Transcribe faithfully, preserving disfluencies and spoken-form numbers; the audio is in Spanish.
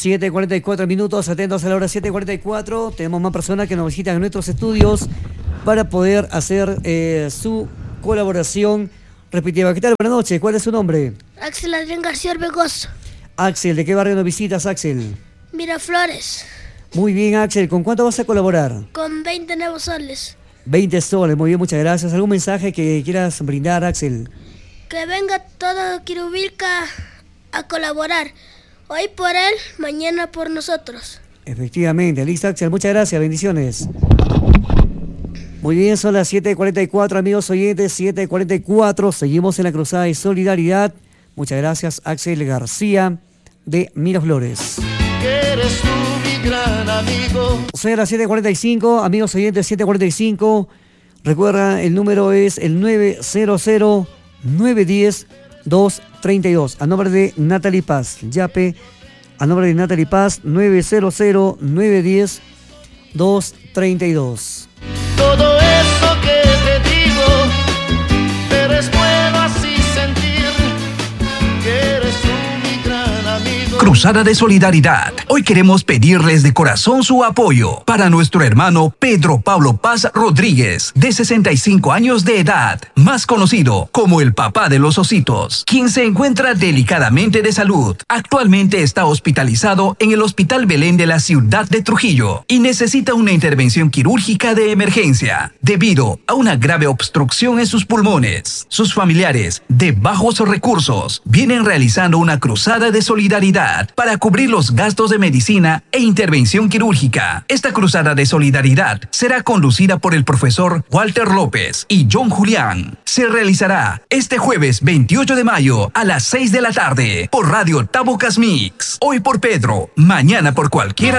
siete cuarenta y cuatro minutos, atentos a la hora siete cuarenta y cuatro. Tenemos más personas que nos visitan en nuestros estudios para poder hacer eh, su colaboración respectiva. ¿Qué tal? Buenas noches. ¿Cuál es su nombre? Axel Adrián García Orbegoso. Axel, ¿de qué barrio nos visitas, Axel? Miraflores. Muy bien, Axel. ¿Con cuánto vas a colaborar? Con veinte nuevos soles. veinte soles. Muy bien, muchas gracias. ¿Algún mensaje que quieras brindar, Axel? Que venga todo Quirubilca a colaborar. Hoy por él, mañana por nosotros. Efectivamente. Listo, Axel. Muchas gracias. Bendiciones. Muy bien, son las siete cuarenta y cuatro, amigos oyentes, siete cuarenta y cuatro. Seguimos en la cruzada de solidaridad. Muchas gracias, Axel García de Miraflores. Eres tú mi gran amigo. Son las siete cuarenta y cinco, amigos oyentes, siete cuarenta y cinco. Recuerda, el número es el nueve cero cero, nueve uno cero, dos tres dos. A nombre de Natalie Paz. Yape, a nombre de Natalie Paz, nueve cero cero, nueve uno cero, dos tres dos. Todo eso que te digo, pero es bueno así sentir que eres tú mi gran amigo. Cruzada de Solidaridad. Hoy queremos pedirles de corazón su apoyo para nuestro hermano Pedro Pablo Paz Rodríguez, de sesenta y cinco años de edad, más conocido como el papá de los ositos, quien se encuentra delicadamente de salud. Actualmente está hospitalizado en el Hospital Belén de la ciudad de Trujillo y necesita una intervención quirúrgica de emergencia debido a una grave obstrucción en sus pulmones. Sus familiares, de bajos recursos, vienen realizando una cruzada de solidaridad para cubrir los gastos de medicina e intervención quirúrgica. Esta cruzada de solidaridad será conducida por el profesor Walter López y John Julián. Se realizará este jueves veintiocho de mayo a las seis de la tarde por Radio Tabocas Mix. Hoy por Pedro, mañana por cualquiera